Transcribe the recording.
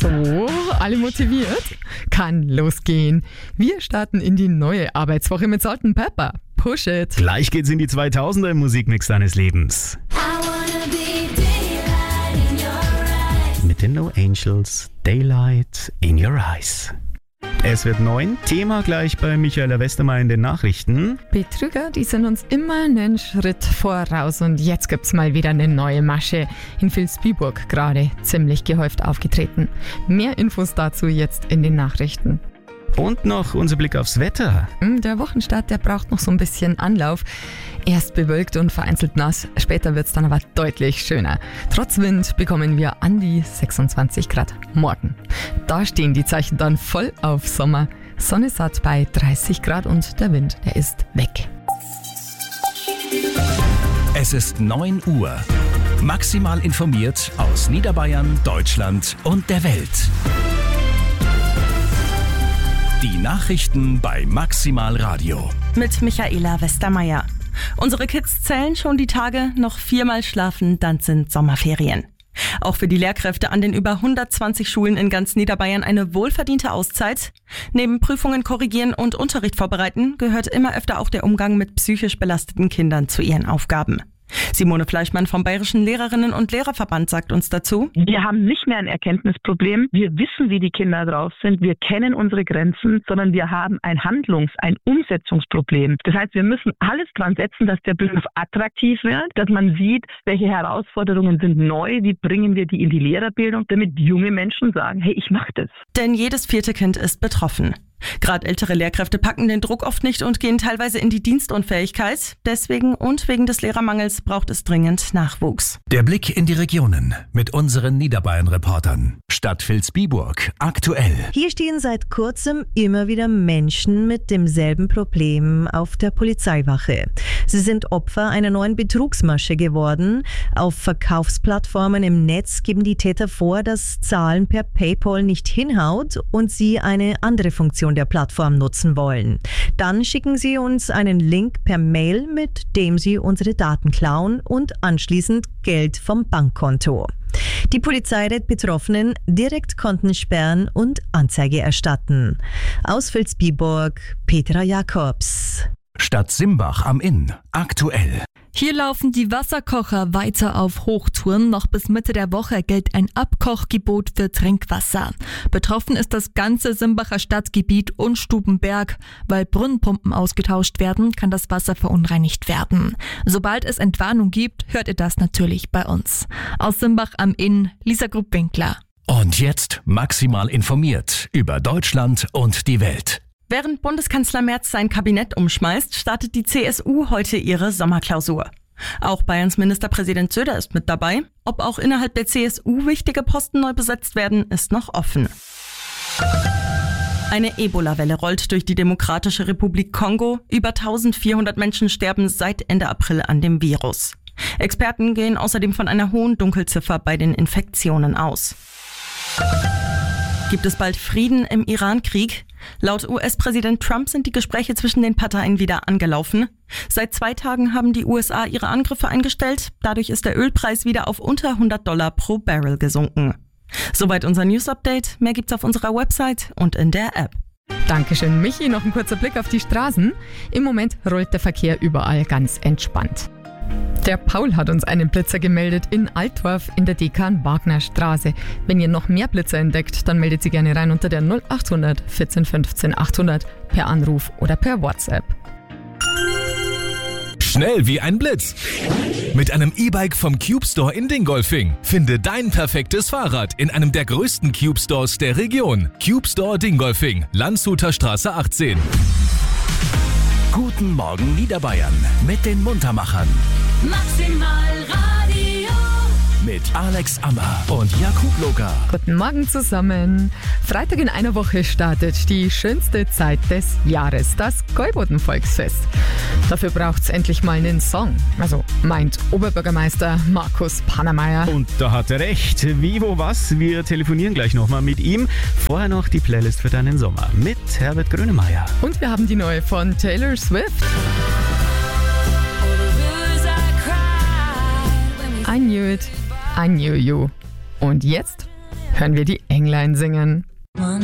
So, alle motiviert? Kann losgehen. Wir starten in die neue Arbeitswoche mit Salt & Pepper. Push it. Gleich geht's in die 2000er im Musikmix deines Lebens. Mit den No Angels, Daylight in Your Eyes. Es wird 9, Thema gleich bei Michaela Westermeier in den Nachrichten. Betrüger, die sind uns immer einen Schritt voraus und jetzt gibt's mal wieder eine neue Masche. In Vilsbiburg gerade ziemlich gehäuft aufgetreten. Mehr Infos dazu jetzt in den Nachrichten. Und noch unser Blick aufs Wetter. Der Wochenstart, der braucht noch so ein bisschen Anlauf. Erst bewölkt und vereinzelt nass, später wird's dann aber deutlich schöner. Trotz Wind bekommen wir an die 26 Grad morgen. Da stehen die Zeichen dann voll auf Sommer. Sonne satt bei 30 Grad und der Wind, der ist weg. Es ist 9 Uhr. Maximal informiert aus Niederbayern, Deutschland und der Welt. Die Nachrichten bei Maximal Radio. Mit Michaela Westermeier. Unsere Kids zählen schon die Tage, noch 4-mal schlafen, dann sind Sommerferien. Auch für die Lehrkräfte an den über 120 Schulen in ganz Niederbayern eine wohlverdiente Auszeit. Neben Prüfungen korrigieren und Unterricht vorbereiten gehört immer öfter auch der Umgang mit psychisch belasteten Kindern zu ihren Aufgaben. Simone Fleischmann vom Bayerischen Lehrerinnen- und Lehrerverband sagt uns dazu: Wir haben nicht mehr ein Erkenntnisproblem. Wir wissen, wie die Kinder drauf sind. Wir kennen unsere Grenzen, sondern wir haben ein Umsetzungsproblem. Das heißt, wir müssen alles dran setzen, dass der Beruf attraktiv wird, dass man sieht, welche Herausforderungen sind neu, wie bringen wir die in die Lehrerbildung, damit junge Menschen sagen, hey, ich mache das. Denn jedes 4. Kind ist betroffen. Gerade ältere Lehrkräfte packen den Druck oft nicht und gehen teilweise in die Dienstunfähigkeit. Deswegen und wegen des Lehrermangels braucht es dringend Nachwuchs. Der Blick in die Regionen mit unseren Niederbayern-Reportern. Stadt Vilsbiburg, aktuell. Hier stehen seit kurzem immer wieder Menschen mit demselben Problem auf der Polizeiwache. Sie sind Opfer einer neuen Betrugsmasche geworden. Auf Verkaufsplattformen im Netz geben die Täter vor, dass Zahlen per PayPal nicht hinhaut und sie eine andere Funktion der Plattform nutzen wollen. Dann schicken sie uns einen Link per Mail, mit dem sie unsere Daten klauen und anschließend Geld vom Bankkonto. Die Polizei rät Betroffenen, direkt Konten sperren und Anzeige erstatten. Aus Vilsbiburg, Petra Jakobs. Stadt Simbach am Inn, aktuell. Hier laufen die Wasserkocher weiter auf Hochtouren. Noch bis Mitte der Woche gilt ein Abkochgebot für Trinkwasser. Betroffen ist das ganze Simbacher Stadtgebiet und Stubenberg. Weil Brunnenpumpen ausgetauscht werden, kann das Wasser verunreinigt werden. Sobald es Entwarnung gibt, hört ihr das natürlich bei uns. Aus Simbach am Inn, Lisa Grupp-Winkler. Und jetzt maximal informiert über Deutschland und die Welt. Während Bundeskanzler Merz sein Kabinett umschmeißt, startet die CSU heute ihre Sommerklausur. Auch Bayerns Ministerpräsident Söder ist mit dabei. Ob auch innerhalb der CSU wichtige Posten neu besetzt werden, ist noch offen. Eine Ebola-Welle rollt durch die Demokratische Republik Kongo. Über 1400 Menschen sterben seit Ende April an dem Virus. Experten gehen außerdem von einer hohen Dunkelziffer bei den Infektionen aus. Gibt es bald Frieden im Iran-Krieg? Laut US-Präsident Trump sind die Gespräche zwischen den Parteien wieder angelaufen. Seit 2 Tagen haben die USA ihre Angriffe eingestellt. Dadurch ist der Ölpreis wieder auf unter $100 pro Barrel gesunken. Soweit unser News-Update. Mehr gibt's auf unserer Website und in der App. Dankeschön, Michi. Noch ein kurzer Blick auf die Straßen. Im Moment rollt der Verkehr überall ganz entspannt. Der Paul hat uns einen Blitzer gemeldet in Altdorf in der Dekan-Wagner-Straße. Wenn ihr noch mehr Blitzer entdeckt, dann meldet sie gerne rein unter der 0800 14 15 800 per Anruf oder per WhatsApp. Schnell wie ein Blitz. Mit einem E-Bike vom Cube Store in Dingolfing. Finde dein perfektes Fahrrad in einem der größten Cube Stores der Region. Cube Store Dingolfing, Landshuter Straße 18. Guten Morgen Niederbayern mit den Muntermachern. Maximal Radio. Mit Alex Ammer und Jakub Loga. Guten Morgen zusammen. Freitag in einer Woche startet die schönste Zeit des Jahres, das Gäuboden-Volksfest. Dafür braucht's endlich mal einen Song. Also meint Oberbürgermeister Markus Pannermeier. Und da hat er recht. Wie, wo, was? Wir telefonieren gleich nochmal mit ihm. Vorher noch die Playlist für deinen Sommer mit Herbert Grönemeyer. Und wir haben die neue von Taylor Swift. I knew it, I knew you. Und jetzt hören wir die Englein singen.